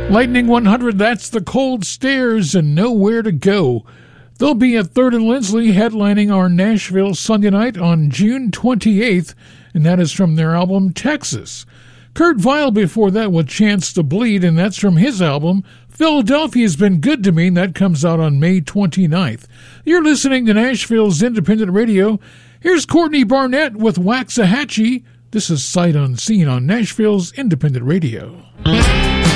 Lightning 100, that's The Cold Stairs and Nowhere to Go. They'll be at 3rd and Lindsley headlining our Nashville Sunday night on June 28th, and that is from their album Texas. Kurt Vile before that with Chance to Bleed, and that's from his album Philadelphia's Been Good to Me, and that comes out on May 29th. You're listening to Nashville's Independent Radio. Here's Courtney Barnett with Waxahachie. This is Sight Unseen on Nashville's Independent Radio.